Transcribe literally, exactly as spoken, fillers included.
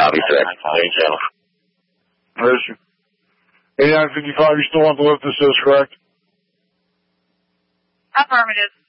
Copy, sir. Main channel. Where's you? eighty-nine fifty-five, you still want the lift assist, correct? Affirmative.